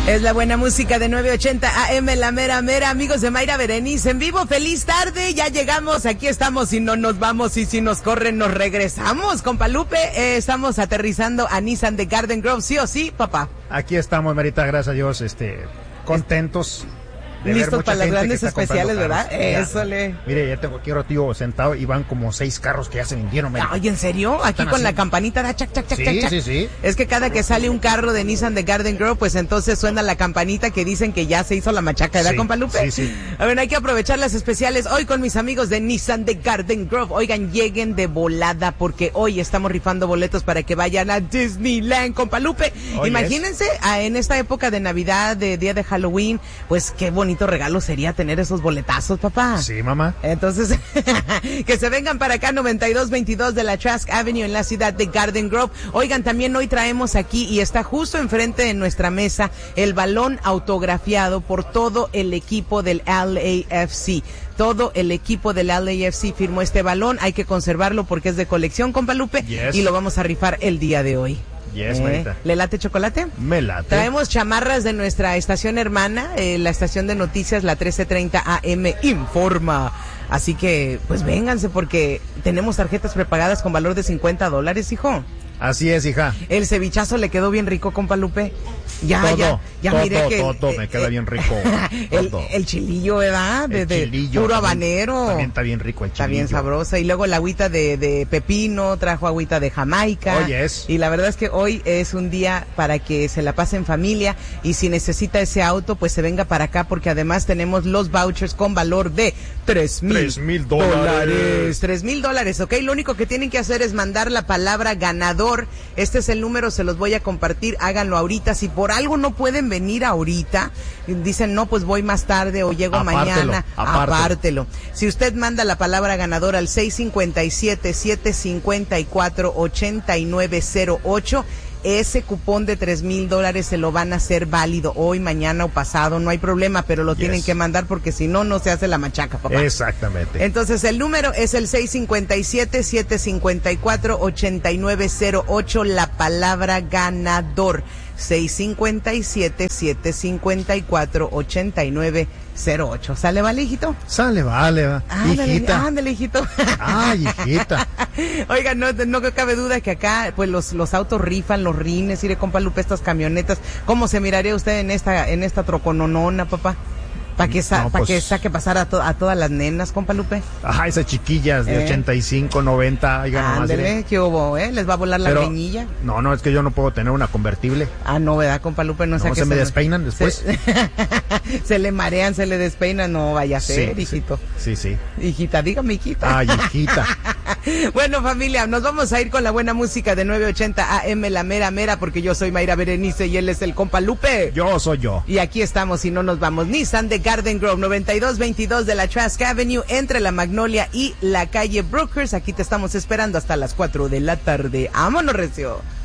Es la buena música de 980 AM, la mera mera, amigos de Mayra Berenice en vivo. Feliz tarde, ya llegamos, aquí estamos y no nos vamos, y si nos corren nos regresamos. Compa Lupe, estamos aterrizando a Nissan de Garden Grove, ¿sí o sí, papá? Aquí estamos, Marita, gracias a Dios, contentos. Listos para las grandes especiales, ¿verdad? Ésole. Mire, ya tengo aquí a tío sentado y van como 6 carros que ya se vendieron. Oye, ¿en serio? Aquí con la campanita da chac, chac, chac, chac, chac. Sí. Es que cada que sale un carro de Nissan de Garden Grove, pues entonces suena la campanita que dicen que ya se hizo la machaca, ¿verdad, compa Lupe? Sí. A ver, hay que aprovechar las especiales hoy con mis amigos de Nissan de Garden Grove. Oigan, lleguen de volada porque hoy estamos rifando boletos para que vayan a Disneyland, compa Lupe. Imagínense, en esta época de Navidad, de día de Halloween, pues qué bonito regalo sería tener esos boletazos, papá. Sí, mamá. Entonces, que se vengan para acá, 9222 de la Trask Avenue en la ciudad de Garden Grove. Oigan, también hoy traemos aquí, y está justo enfrente de nuestra mesa, el balón autografiado por todo el equipo del LAFC. Todo el equipo del LAFC firmó este balón, hay que conservarlo porque es de colección, compa Lupe, y lo vamos a rifar el día de hoy. Marita. ¿Le late chocolate? Me late. Traemos chamarras de nuestra estación hermana, la estación de noticias, la 1330 AM Informa. Así que, pues vénganse porque tenemos tarjetas prepagadas con valor de $50, hijo. Así es, hija. El cevichazo le quedó bien rico, compa Lupe. Ya miré que todo me queda bien rico. el chilillo, ¿verdad? Chilillo, puro habanero. También está bien rico el chilillo. Está bien sabrosa. Y luego la agüita de pepino, trajo agüita de Jamaica. Y la verdad es que hoy es un día para que se la pase en familia, y si necesita ese auto, pues se venga para acá porque además tenemos los vouchers con valor de $3,000. $3,000, ¿ok? Lo único que tienen que hacer es mandar la palabra ganador. Este es el número, se los voy a compartir, háganlo ahorita. Si por algo no pueden venir ahorita, dicen no, pues voy más tarde o llego mañana, apártelo. Si usted manda la palabra ganador al 657-754-8908, ese cupón de $3,000 se lo van a hacer válido hoy, mañana o pasado, no hay problema, pero lo tienen que mandar porque si no, no se hace la machaca, papá. Exactamente. Entonces el número es el 657-754-8908, la palabra ganador. 657-754-8908. ¿Sale, vale, hijito? Sale, vale, hijita. Ándale, hijito. Ay, hijita. Oigan, no cabe duda que acá, pues los autos rifan, los rines, iré, compa Lupe, estas camionetas. ¿Cómo se miraría usted en esta trocononona, papá? Para que saque pasar a todas las nenas, compa Lupe. Ajá, esas chiquillas de 85, 90. Ándele, ¿qué hubo, ¿Les va a volar la greñilla? No, es que yo no puedo tener una convertible. No, ¿verdad, compa Lupe? No, se me despeinan después. Se le marean, se le despeinan, no vaya a ser, hijito. Sí. Hijita, dígame, hijita. Ay, hijita. Bueno, familia, nos vamos a ir con la buena música de 980 AM, la mera mera, porque yo soy Mayra Berenice y él es el compa Lupe. Yo soy yo. Y aquí estamos y no nos vamos. Nissan de Garden Grove, 9222 de la Trask Avenue, entre la Magnolia y la calle Brookhurst. Aquí te estamos esperando hasta las 4 de la tarde. ¡Vámonos, recio!